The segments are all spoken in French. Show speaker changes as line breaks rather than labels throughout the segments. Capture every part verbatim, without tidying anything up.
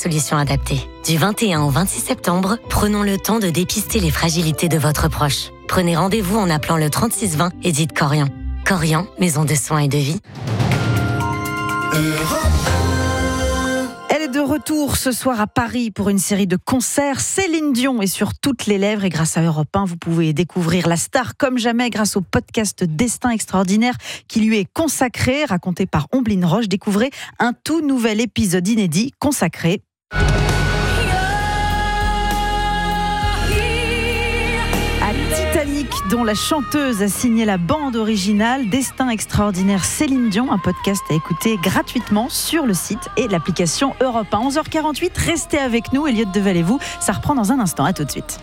solution adaptée. Du vingt et un au vingt-six septembre, prenons le temps de dépister les fragilités de votre proche. Prenez rendez-vous en appelant le trente-six vingt et dites Corian. Corian, maison de soins et de vie.
Elle est de retour ce soir à Paris pour une série de concerts. Céline Dion est sur toutes les lèvres et grâce à Europe un, vous pouvez découvrir la star comme jamais grâce au podcast Destin extraordinaire qui lui est consacré, raconté par Omblin Roche. Découvrez un tout nouvel épisode inédit consacré dont la chanteuse a signé la bande originale. Destin extraordinaire Céline Dion, un podcast à écouter gratuitement sur le site et l'application Europe un. onze heures quarante-huit, restez avec nous, Elliot Deval-et-vous, ça reprend dans un instant, à tout de suite.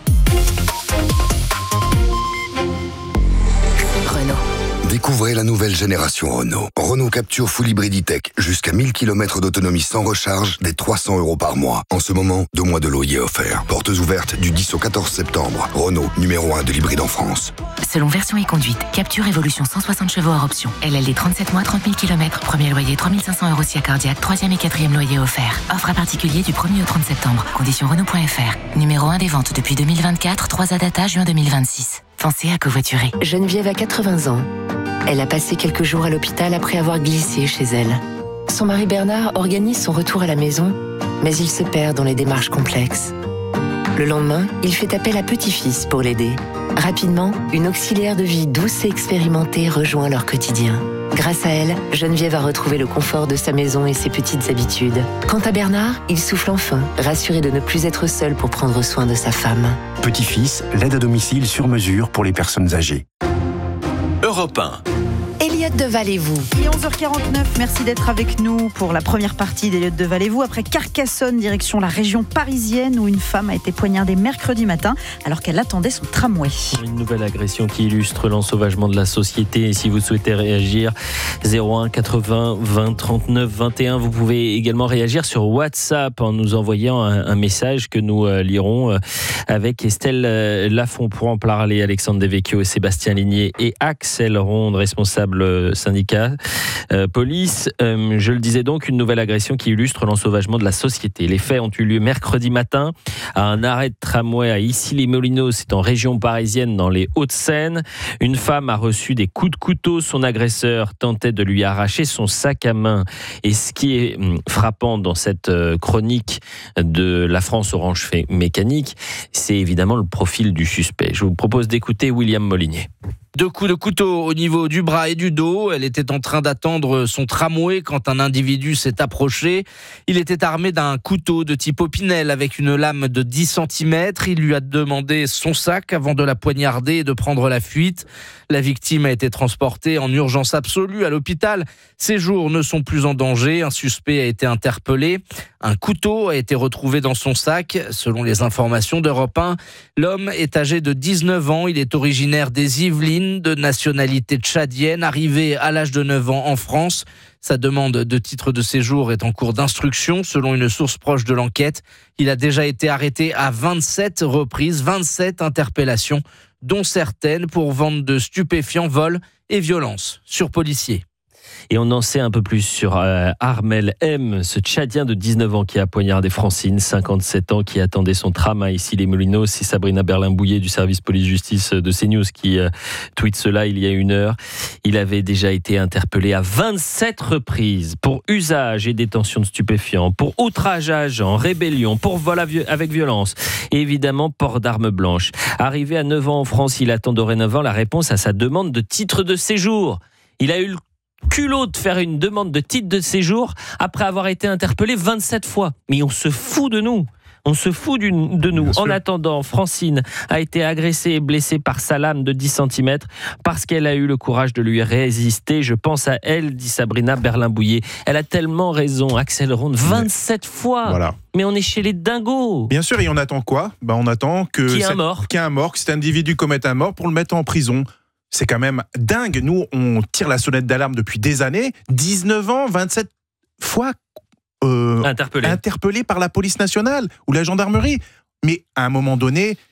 Découvrez la nouvelle génération Renault. Renault Captur Full Hybrid E-Tech. Jusqu'à mille kilomètres d'autonomie sans recharge, dès trois cents euros par mois. En ce moment, deux mois de loyer offerts. Portes ouvertes du dix au quatorze septembre. Renault, numéro un de l'hybride en France.
Selon version et conduite, Captur Evolution cent soixante chevaux hors option. L L D trente-sept mois, trente mille kilomètres. Premier loyer trois mille cinq cents euros si accordiaque. Troisième et quatrième loyer offert. Offre à particulier du premier au trente septembre. Conditions Renault point F R. Numéro un des ventes depuis deux mille vingt-quatre. trois A data juin deux mille vingt-six. Pensez à covoiturer.
Geneviève a quatre-vingts ans. Elle a passé quelques jours à l'hôpital après avoir glissé chez elle. Son mari Bernard organise son retour à la maison, mais il se perd dans les démarches complexes. Le lendemain, il fait appel à petit-fils pour l'aider. Rapidement, une auxiliaire de vie douce et expérimentée rejoint leur quotidien. Grâce à elle, Geneviève a retrouvé le confort de sa maison et ses petites habitudes. Quant à Bernard, il souffle enfin, rassuré de ne plus être seul pour prendre soin de sa femme.
Petit-fils, l'aide à domicile sur mesure pour les personnes âgées.
Europe un.
Elliot Deval-et-vous. Il est onze heures quarante-neuf, merci d'être avec nous pour la première partie d'Elliot Deval-et-vous. Après Carcassonne, direction la région parisienne où une femme a été poignardée mercredi matin alors qu'elle attendait son tramway.
Une nouvelle agression qui illustre l'ensauvagement de la société. Et si vous souhaitez réagir, zéro un quatre-vingts vingt trente-neuf vingt et un. Vous pouvez également réagir sur WhatsApp en nous envoyant un, un message que nous euh, lirons euh, avec Estelle euh, Lafont. Pour en parler, Alexandre Devecchio, Sébastien Ligné et Axel Ronde, responsable syndicat euh, police. Euh, je le disais donc, une nouvelle agression qui illustre l'ensauvagement de la société. Les faits ont eu lieu mercredi matin à un arrêt de tramway à Issy-les-Moulineaux, c'est en région parisienne dans les Hauts-de-Seine. Une femme a reçu des coups de couteau. Son agresseur tentait de lui arracher son sac à main. Et ce qui est frappant dans cette chronique de la France Orange Mécanique, c'est évidemment le profil du suspect. Je vous propose d'écouter William Molinier.
Deux coups de couteau au niveau du bras et du dos. Elle était en train d'attendre son tramway quand un individu s'est approché. Il était armé d'un couteau de type Opinel avec une lame de dix centimètres. Il lui a demandé son sac avant de la poignarder et de prendre la fuite. La victime a été transportée en urgence absolue à l'hôpital. Ses jours ne sont plus en danger. Un suspect a été interpellé. Un couteau a été retrouvé dans son sac. Selon les informations d'Europe un, l'homme est âgé de dix-neuf ans. Il est originaire des Yvelines, de nationalité tchadienne, arrivé à l'âge de neuf ans en France. Sa demande de titre de séjour est en cours d'instruction. Selon une source proche de l'enquête, il a déjà été arrêté à vingt-sept reprises, vingt-sept interpellations, dont certaines pour vente de stupéfiants, vol et violence sur policiers.
Et on en sait un peu plus sur euh, Armel M, ce Tchadien de dix-neuf ans qui a poignardé Francine, cinquante-sept ans, qui attendait son tram à Issy-les-Moulineaux. C'est Sabrina Berlin-Bouillet du service police-justice de CNews qui euh, tweet cela il y a une heure. Il avait déjà été interpellé à vingt-sept reprises pour usage et détention de stupéfiants, pour outrage à agent, rébellion, pour vol avec violence et évidemment port d'armes blanches. Arrivé à neuf ans en France, il attend dorénavant la réponse à sa demande de titre de séjour. Il a eu le culot de faire une demande de titre de séjour après avoir été interpellé vingt-sept fois. Mais on se fout de nous. On se fout du, de nous. En attendant, Francine a été agressée et blessée par sa lame de dix centimètres parce qu'elle a eu le courage de lui résister. Je pense à elle, dit Sabrina Berlin-Bouillet. Elle a tellement raison, Axel Ronde, vingt-sept fois.
Voilà.
Mais on est chez les dingos.
Bien sûr, et on attend quoi ? Ben, on attend que
Qu'il y ait un
cette,
mort.
qu'il y ait un mort, que cet individu commette un mort pour le mettre en prison. C'est quand même dingue. Nous, on tire la sonnette d'alarme depuis des années. dix-neuf ans, vingt-sept fois euh,
interpellé.
interpellé par la police nationale ou la gendarmerie. Mais à un moment donné,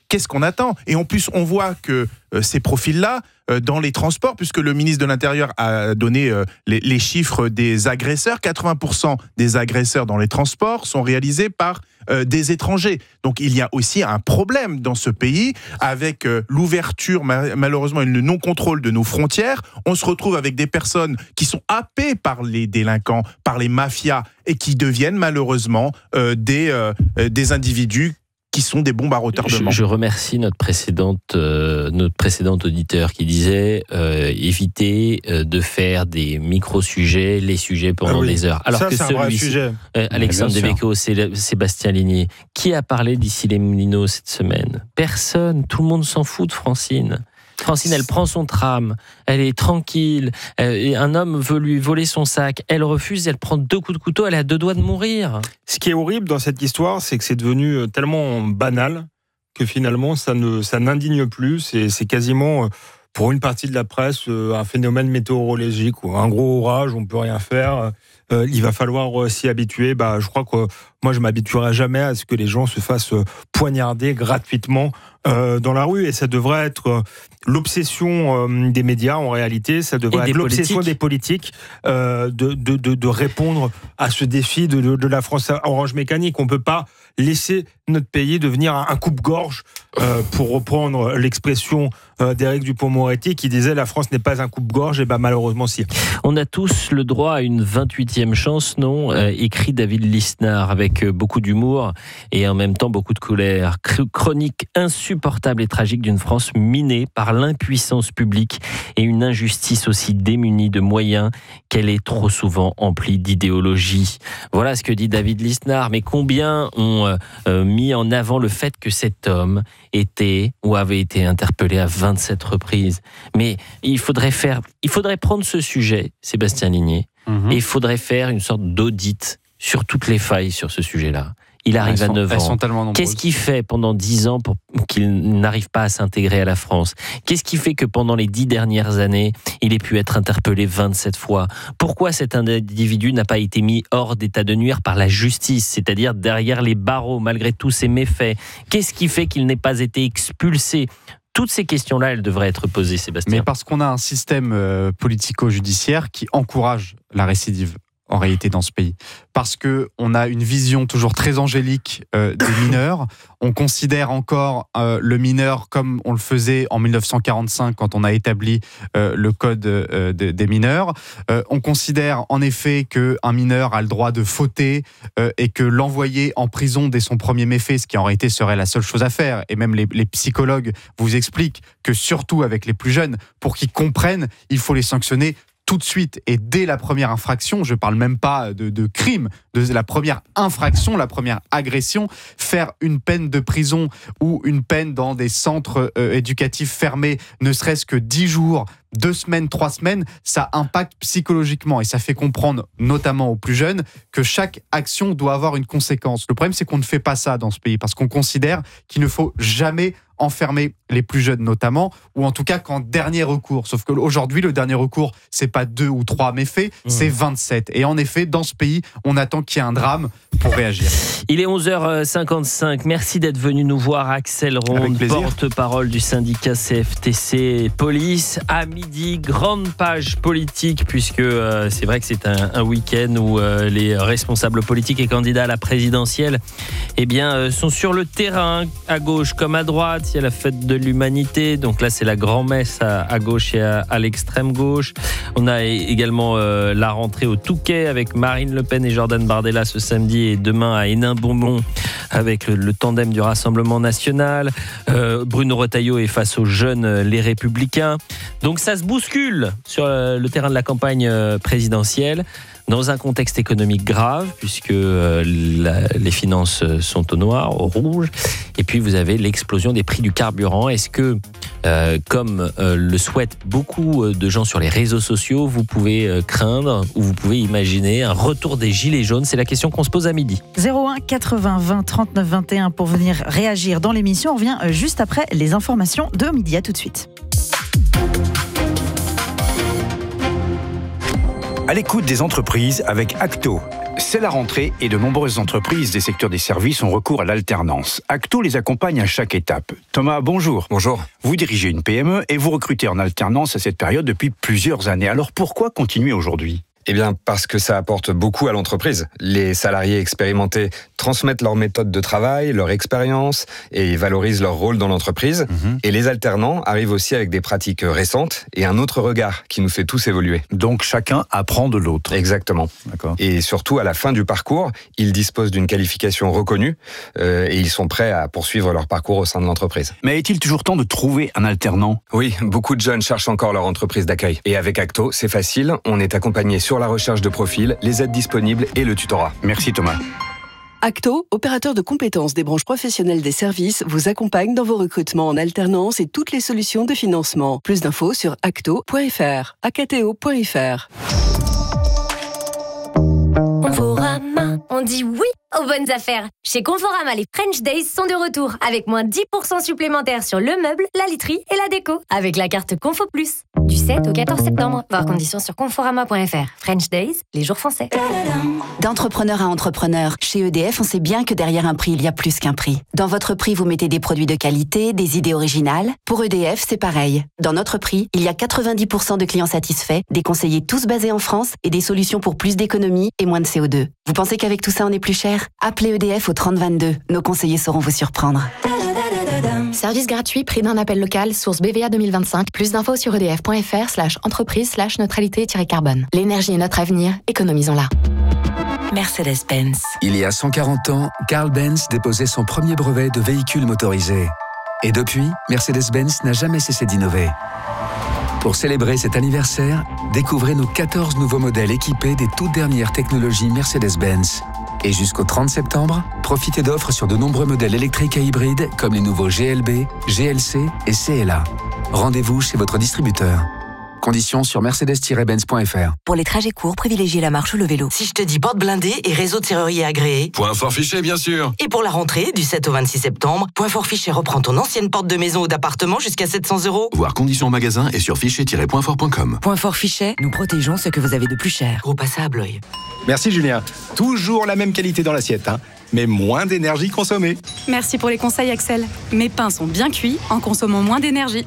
qu'est-ce qu'on attend ? Et en plus, on voit que euh, ces profils-là, euh, dans les transports, puisque le ministre de l'Intérieur a donné euh, les, les chiffres des agresseurs, quatre-vingts pour cent des agresseurs dans les transports sont réalisés par euh, des étrangers. Donc il y a aussi un problème dans ce pays avec euh, l'ouverture, ma- malheureusement, et le non-contrôle de nos frontières. On se retrouve avec des personnes qui sont happées par les délinquants, par les mafias, et qui deviennent malheureusement euh, des, euh, des individus qui sont des bombes à retardement.
Je, je remercie notre précédente, euh, notre précédente auditeur qui disait euh, éviter euh, de faire des micro-sujets, les sujets pendant ah oui. des heures. Alors
ça,
que
c'est un vrai sujet.
Euh, Alexandre Devecchio, Sébastien Ligné, qui a parlé d'ici les Moulineaux cette semaine ? Personne. Tout le monde s'en fout de Francine. Francine, elle prend son tram, elle est tranquille, euh, un homme veut lui voler son sac, elle refuse, elle prend deux coups de couteau, elle est à deux doigts de mourir.
Ce qui est horrible dans cette histoire, c'est que c'est devenu tellement banal que finalement ça, ne, ça n'indigne plus, c'est, c'est quasiment, pour une partie de la presse, un phénomène météorologique, un gros orage, on ne peut rien faire, euh, il va falloir s'y habituer. Bah, je crois que moi je ne m'habituerai jamais à ce que les gens se fassent poignarder gratuitement Euh, dans la rue, et ça devrait être euh, l'obsession euh, des médias en réalité, ça devrait être l'obsession politiques. des politiques euh, de, de, de, de répondre à ce défi de, de, de la France à orange mécanique. On ne peut pas laisser notre pays devenir un, un coupe-gorge, euh, pour reprendre l'expression euh, d'Éric Dupond-Moretti qui disait « la France n'est pas un coupe-gorge », et ben malheureusement si.
On a tous le droit à une vingt-huitième chance, non ? euh, écrit David Lisnard avec beaucoup d'humour et en même temps beaucoup de colère. Chronique insupportable et tragique d'une France minée par l'impuissance publique et une injustice aussi démunie de moyens qu'elle est trop souvent emplie d'idéologie. Voilà ce que dit David Lisnard. Mais combien ont euh, mis en avant le fait que cet homme était ou avait été interpellé à vingt-sept reprises. Mais il faudrait faire, il faudrait prendre ce sujet, Sébastien Ligné, mmh. et il faudrait faire une sorte d'audit sur toutes les failles sur ce sujet-là. Il arrive
sont,
à neuf ans. Qu'est-ce qu'il fait pendant dix ans pour qu'il n'arrive pas à s'intégrer à la France ? Qu'est-ce qui fait que pendant les dix dernières années, il ait pu être interpellé vingt-sept fois ? Pourquoi cet individu n'a pas été mis hors d'état de nuire par la justice, c'est-à-dire derrière les barreaux, malgré tous ses méfaits ? Qu'est-ce qui fait qu'il n'ait pas été expulsé ? Toutes ces questions-là, elles devraient être posées, Sébastien.
Mais parce qu'on a un système euh, politico-judiciaire qui encourage la récidive, en réalité, dans ce pays. Parce qu'on a une vision toujours très angélique euh, des mineurs. On considère encore euh, le mineur comme on le faisait en dix-neuf cent quarante-cinq quand on a établi euh, le code euh, de, des mineurs. Euh, on considère en effet qu'un mineur a le droit de fauter euh, et que l'envoyer en prison dès son premier méfait, ce qui en réalité serait la seule chose à faire. Et même les, les psychologues vous expliquent que surtout avec les plus jeunes, pour qu'ils comprennent, il faut les sanctionner tout de suite et dès la première infraction. Je ne parle même pas de, de crime, de la première infraction, la première agression. Faire une peine de prison ou une peine dans des centres euh, éducatifs fermés, ne serait-ce que dix jours, deux semaines, trois semaines, ça impacte psychologiquement et ça fait comprendre, notamment aux plus jeunes, que chaque action doit avoir une conséquence. Le problème, c'est qu'on ne fait pas ça dans ce pays parce qu'on considère qu'il ne faut jamais enfermer les plus jeunes notamment, ou en tout cas qu'en dernier recours. Sauf qu'aujourd'hui, le dernier recours, c'est pas deux ou trois méfaits, mmh. c'est vingt-sept. Et en effet, dans ce pays, on attend qu'il y ait un drame pour réagir.
Il est onze heures cinquante-cinq. Merci d'être venu nous voir, Axel Ronde, porte-parole du syndicat C F T C Police. À midi, grande page politique, puisque euh, c'est vrai que c'est un, un week-end où euh, les responsables politiques et candidats à la présidentielle eh bien, euh, sont sur le terrain, à gauche comme à droite. Il y a la fête de l'humanité, donc là c'est la grand-messe à, à gauche et à, à l'extrême gauche. On a également euh, la rentrée au Touquet avec Marine Le Pen et Jordan Bardella ce samedi, et demain à Hénin-Beaumont avec le, le tandem du Rassemblement National. Euh, Bruno Retailleau est face aux jeunes euh, Les Républicains. Donc ça se bouscule sur euh, le terrain de la campagne euh, présidentielle, dans un contexte économique grave, puisque euh, la, les finances sont au noir, au rouge, et puis vous avez l'explosion des prix du carburant. Est-ce que, euh, comme euh, le souhaitent beaucoup de gens sur les réseaux sociaux, vous pouvez euh, craindre ou vous pouvez imaginer un retour des gilets jaunes ? C'est la question qu'on se pose à midi.
zéro un quatre-vingts vingt trente-neuf vingt et un pour venir réagir dans l'émission. On revient juste après les informations de midi. À tout de suite.
À l'écoute des entreprises avec Acto. C'est la rentrée et de nombreuses entreprises des secteurs des services ont recours à l'alternance. Acto les accompagne à chaque étape. Thomas, bonjour.
Bonjour.
Vous dirigez une P M E et vous recrutez en alternance à cette période depuis plusieurs années. Alors pourquoi continuer aujourd'hui ?
Eh bien, parce que ça apporte beaucoup à l'entreprise. Les salariés expérimentés transmettent leurs méthodes de travail, leur expérience et valorisent leur rôle dans l'entreprise. Mmh. Et les alternants arrivent aussi avec des pratiques récentes et un autre regard qui nous fait tous évoluer.
Donc chacun apprend de l'autre.
Exactement.
D'accord.
Et surtout, à la fin du parcours, ils disposent d'une qualification reconnue euh, et ils sont prêts à poursuivre leur parcours au sein de l'entreprise.
Mais est-il toujours temps de trouver un alternant ?
Oui, beaucoup de jeunes cherchent encore leur entreprise d'accueil. Et avec Acto, c'est facile, on est accompagné sur la recherche de profil, les aides disponibles et le tutorat.
Merci Thomas.
Acto, opérateur de compétences des branches professionnelles des services, vous accompagne dans vos recrutements en alternance et toutes les solutions de financement. Plus d'infos sur acto point f r, acto point f r.
Conforama, on dit oui aux bonnes affaires. Chez Conforama, les French Days sont de retour avec moins dix pour cent supplémentaires sur le meuble, la literie et la déco avec la carte Confo Plus. Du sept au quatorze septembre. Voir conditions sur conforama point f r. French Days, les jours français.
D'entrepreneur à entrepreneur, chez E D F, on sait bien que derrière un prix, il y a plus qu'un prix. Dans votre prix, vous mettez des produits de qualité, des idées originales. Pour E D F, c'est pareil. Dans notre prix, il y a quatre-vingt-dix pour cent de clients satisfaits, des conseillers tous basés en France et des solutions pour plus d'économie et moins de C O deux. Vous pensez qu'avec tout ça, on est plus cher ? Appelez E D F au trente vingt-deux. Nos conseillers sauront vous surprendre.
Service gratuit, prix d'un appel local, source B V A deux mille vingt-cinq. Plus d'infos sur edf point f r slash entreprise slash neutralité-carbone. L'énergie est notre avenir, économisons-la.
Mercedes-Benz. Il y a cent quarante ans, Carl Benz déposait son premier brevet de véhicule motorisé. Et depuis, Mercedes-Benz n'a jamais cessé d'innover. Pour célébrer cet anniversaire, découvrez nos quatorze nouveaux modèles équipés des toutes dernières technologies Mercedes-Benz. Et jusqu'au trente septembre, profitez d'offres sur de nombreux modèles électriques et hybrides comme les nouveaux G L B, G L C et C L A. Rendez-vous chez votre distributeur. Conditions sur mercedes tiret benz point f r.
Pour les trajets courts, privilégiez la marche ou le vélo.
Si je te dis porte blindée et réseau de serrurier agréé.
Point fort fichet, bien sûr.
Et pour la rentrée, du sept au vingt-six septembre, Point fort fichet reprend ton ancienne porte de maison ou d'appartement jusqu'à sept cents euros.
Voir conditions en magasin et sur fichet tiret point fort point com.
Point fort fichet, nous protégeons ce que vous avez de plus cher.
Gros passé à Blois.
Merci Julien. Toujours la même qualité dans l'assiette, hein, mais moins d'énergie consommée.
Merci pour les conseils Axel. Mes pains sont bien cuits en consommant moins d'énergie.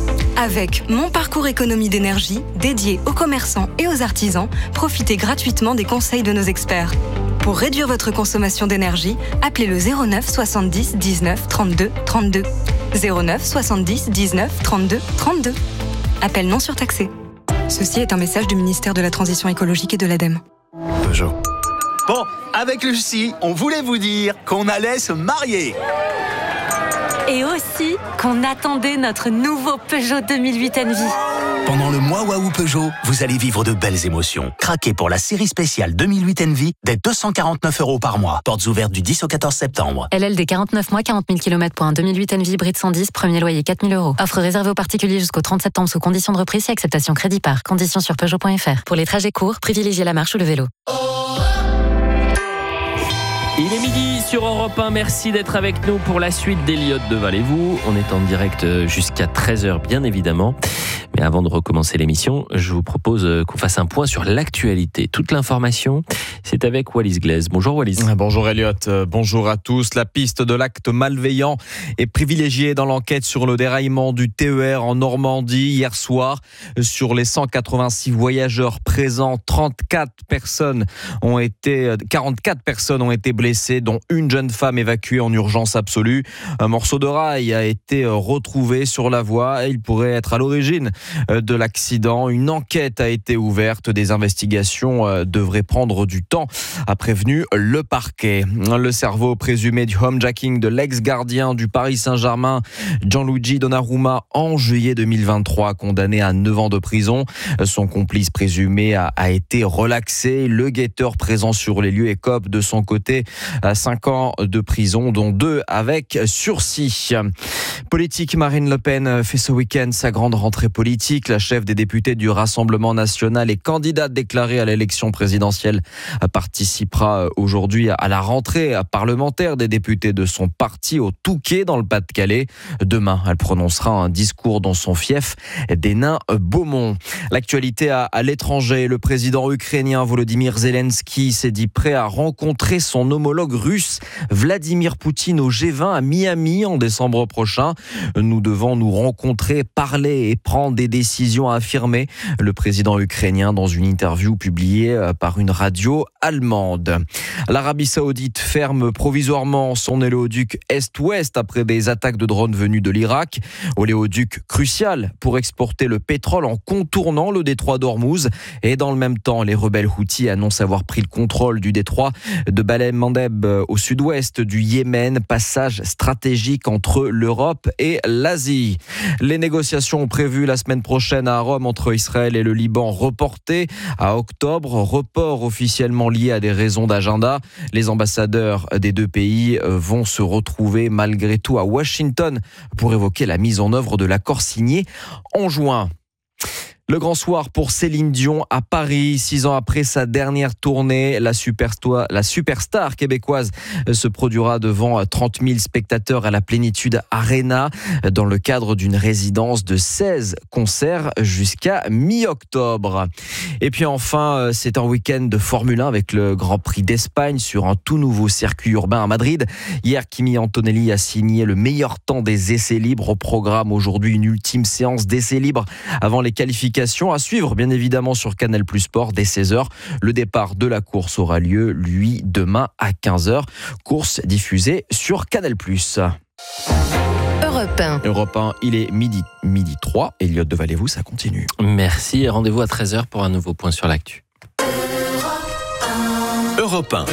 Avec Mon Parcours Économie d'énergie, dédié aux commerçants et aux artisans, profitez gratuitement des conseils de nos experts. Pour réduire votre consommation d'énergie, appelez le zéro neuf soixante-dix dix-neuf trente-deux trente-deux. zéro neuf soixante-dix dix-neuf trente-deux trente-deux. Appel non surtaxé. Ceci est un message du ministère de la Transition écologique et de l'ADEME.
Peugeot. Bon, avec Lucie, on voulait vous dire qu'on allait se marier.
Et aussi qu'on attendait notre nouveau Peugeot deux mille huit Envy.
Pendant le mois Waouh Peugeot, vous allez vivre de belles émotions. Craquez pour la série spéciale deux mille huit Envy dès deux cent quarante-neuf euros par mois. Portes ouvertes du dix au quatorze septembre.
L L D quarante-neuf mois, quarante mille kilomètres pour un deux mille huit Envy hybride cent dix, premier loyer quatre mille euros. Offre réservée aux particuliers jusqu'au trente septembre sous conditions de reprise et acceptation crédit par. Conditions sur peugeot point f r. Pour les trajets courts, privilégiez la marche ou le vélo.
Il est midi sur Europe un, merci d'être avec nous pour la suite d'Eliott de Valez-vous. On est en direct jusqu'à treize heures bien évidemment. Mais avant de recommencer l'émission, je vous propose qu'on fasse un point sur l'actualité. Toute l'information, c'est avec Wallis Glaise. Bonjour Wallis.
Bonjour Eliott, bonjour à tous. La piste de l'acte malveillant est privilégiée dans l'enquête sur le déraillement du T E R en Normandie hier soir. Sur les cent quatre-vingt-six voyageurs présents, trente-quatre personnes ont été, quarante-quatre personnes ont été blessées, dont une jeune femme évacuée en urgence absolue. Un morceau de rail a été retrouvé sur la voie et il pourrait être à l'origine de l'accident. Une enquête a été ouverte. Des investigations devraient prendre du temps, a prévenu le parquet. Le cerveau présumé du homejacking de l'ex-gardien du Paris Saint-Germain, Gianluigi Donnarumma, en juillet deux mille vingt-trois, condamné à neuf ans de prison. Son complice présumé a, a été relaxé. Le guetteur présent sur les lieux écope de son côté à cinq ans de prison, dont deux avec sursis. Politique, Marine Le Pen fait ce week-end sa grande rentrée politique. politique. La chef des députés du Rassemblement national et candidate déclarée à l'élection présidentielle participera aujourd'hui à la rentrée parlementaire des députés de son parti au Touquet dans le Pas-de-Calais. Demain, elle prononcera un discours dans son fief des Nains Beaumont. L'actualité à, à l'étranger, le président ukrainien Volodymyr Zelensky s'est dit prêt à rencontrer son homologue russe Vladimir Poutine au G vingt à Miami en décembre prochain. Nous devons nous rencontrer, parler et prendre des décisions, a affirmé le président ukrainien dans une interview publiée par une radio allemande. L'Arabie Saoudite ferme provisoirement son oléoduc Est-Ouest après des attaques de drones venus de l'Irak. Oléoduc crucial pour exporter le pétrole en contournant le détroit d'Ormuz. Et dans le même temps, les rebelles Houthis annoncent avoir pris le contrôle du détroit de Bab el-Mandeb au sud-ouest du Yémen, passage stratégique entre l'Europe et l'Asie. Les négociations prévues la semaine prochaine à Rome entre Israël et le Liban reportées à octobre, report officiellement lié à des raisons d'agenda. Les ambassadeurs des deux pays vont se retrouver malgré tout à Washington pour évoquer la mise en œuvre de l'accord signé en juin. Le grand soir pour Céline Dion à Paris. Six ans après sa dernière tournée, la superstar, la superstar québécoise se produira devant trente mille spectateurs à la Plénitude Arena dans le cadre d'une résidence de seize concerts jusqu'à mi-octobre. Et puis enfin, c'est un week-end de Formule un avec le Grand Prix d'Espagne sur un tout nouveau circuit urbain à Madrid. Hier, Kimi Antonelli a signé le meilleur temps des essais libres. Au programme aujourd'hui, une ultime séance d'essais libres avant les qualifications à suivre, bien évidemment, sur Canal Plus Sport dès seize heures. Le départ de la course aura lieu, lui, demain à quinze heures. Course diffusée sur Canal Plus.
Europe un.
Europe un, il est midi, midi trois. Elliot de Vallée-vous, ça continue.
Merci et rendez-vous à treize heures pour un nouveau point sur l'actu.
Europe un.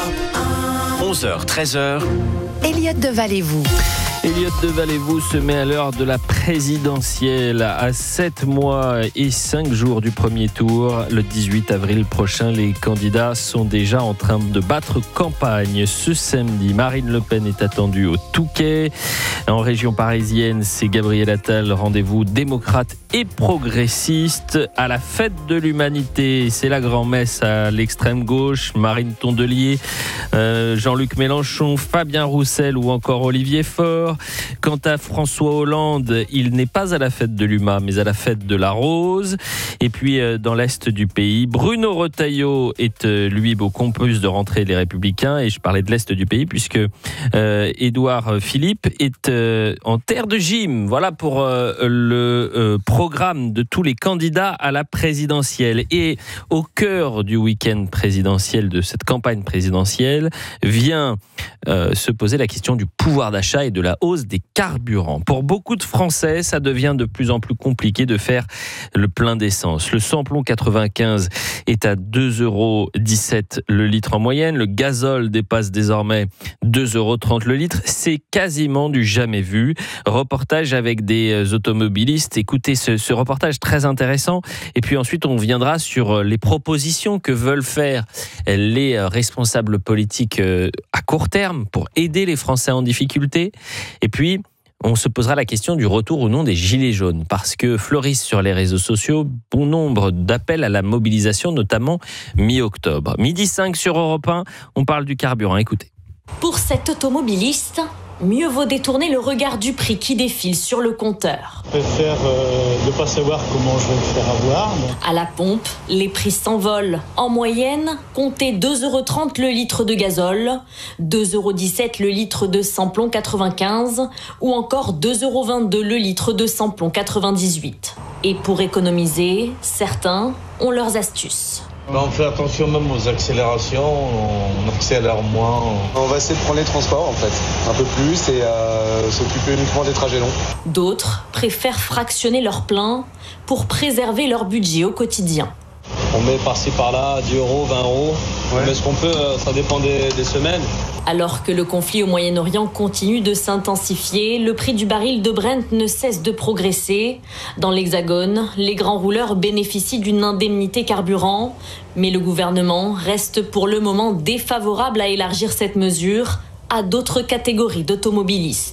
onze heures, treize heures.
Elliot de Vallée-vous.
Elliot de Vallée-vous se met à l'heure de la présidentielle. À sept mois et cinq jours du premier tour, le dix-huit avril prochain, les candidats sont déjà en train de battre campagne. Ce samedi, Marine Le Pen est attendue au Touquet. En région parisienne, c'est Gabriel Attal, rendez-vous démocrate et progressiste. À la fête de l'humanité, c'est la grand-messe à l'extrême gauche. Marine Tondelier, euh, Jean-Luc Mélenchon, Fabien Roussel ou encore Olivier Faure. Quant à François Hollande, il n'est pas à la fête de l'U M A, mais à la fête de la Rose. Et puis, dans l'Est du pays, Bruno Retailleau est, lui, au campus de rentrée des Républicains. Et je parlais de l'Est du pays, puisque euh, Édouard Philippe est euh, en terre de gym. Voilà pour euh, le euh, programme de tous les candidats à la présidentielle. Et au cœur du week-end présidentiel, de cette campagne présidentielle, vient euh, se poser la question du pouvoir d'achat et de la hausse des carburants. Pour beaucoup de Français, ça devient de plus en plus compliqué de faire le plein d'essence. Le samplon quatre-vingt-quinze est à deux euros dix-sept le litre en moyenne. Le gazole dépasse désormais deux euros trente le litre. C'est quasiment du jamais vu. Reportage avec des automobilistes. Écoutez ce, ce reportage très intéressant. Et puis ensuite, on viendra sur les propositions que veulent faire les responsables politiques à court terme pour aider les Français en difficulté. Et puis, on se posera la question du retour ou non des gilets jaunes, parce que fleurissent sur les réseaux sociaux bon nombre d'appels à la mobilisation, notamment mi-octobre. Midi cinq sur Europe un, on parle du carburant. Écoutez.
Pour cet automobiliste, mieux vaut détourner le regard du prix qui défile sur le compteur.
Je préfère euh, ne pas savoir comment je vais me faire avoir. Mais...
À la pompe, les prix s'envolent. En moyenne, comptez deux euros trente le litre de gazole, deux euros dix-sept le litre de samplon quatre-vingt-quinze ou encore deux euros vingt-deux le litre de samplon quatre-vingt-dix-huit. Et pour économiser, certains ont leurs astuces.
On fait attention même aux accélérations, on accélère moins.
On va essayer de prendre les transports en fait, un peu plus et euh, s'occuper uniquement des trajets longs.
D'autres préfèrent fractionner leur plein pour préserver leur budget au quotidien.
On met par-ci par-là dix euros, vingt euros, ouais. Mais ce qu'on peut, ça dépend des, des semaines.
Alors que le conflit au Moyen-Orient continue de s'intensifier, le prix du baril de Brent ne cesse de progresser. Dans l'Hexagone, les grands rouleurs bénéficient d'une indemnité carburant, mais le gouvernement reste pour le moment défavorable à élargir cette mesure à d'autres catégories d'automobilistes.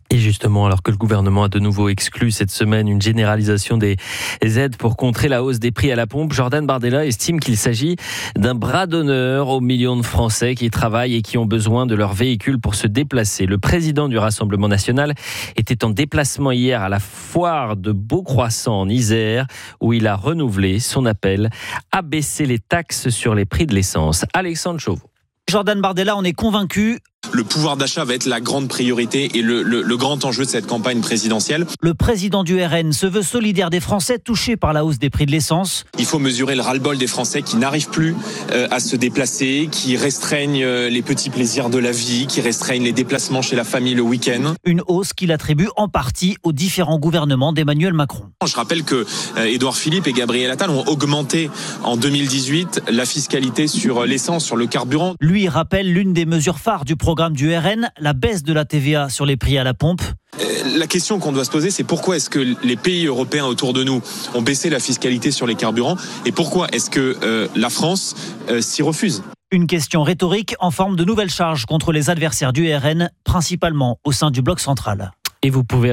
Et justement, alors que le gouvernement a de nouveau exclu cette semaine une généralisation des aides pour contrer la hausse des prix à la pompe, Jordan Bardella estime qu'il s'agit d'un bras d'honneur aux millions de Français qui travaillent et qui ont besoin de leur véhicule pour se déplacer. Le président du Rassemblement national était en déplacement hier à la foire de Beaucroissant en Isère, où il a renouvelé son appel à baisser les taxes sur les prix de l'essence. Alexandre Chauveau.
Jordan Bardella, on est convaincu.
Le pouvoir d'achat va être la grande priorité et le, le, le grand enjeu de cette campagne présidentielle.
Le président du R N se veut solidaire des Français touchés par la hausse des prix de l'essence.
Il faut mesurer le ras-le-bol des Français qui n'arrivent plus euh, à se déplacer, qui restreignent euh, les petits plaisirs de la vie, qui restreignent les déplacements chez la famille le week-end.
Une hausse qu'il attribue en partie aux différents gouvernements d'Emmanuel Macron.
Je rappelle que euh, Édouard Philippe et Gabriel Attal ont augmenté en deux mille dix-huit la fiscalité sur l'essence, sur le carburant.
Lui rappelle l'une des mesures phares du programme du R N, la baisse de la T V A sur les prix à la pompe.
La question qu'on doit se poser, c'est pourquoi est-ce que les pays européens autour de nous ont baissé la fiscalité sur les carburants et pourquoi est-ce que euh, la France euh, s'y refuse ?
Une question rhétorique en forme de nouvelles charges contre les adversaires du R N, principalement au sein du bloc central.
Et vous pouvez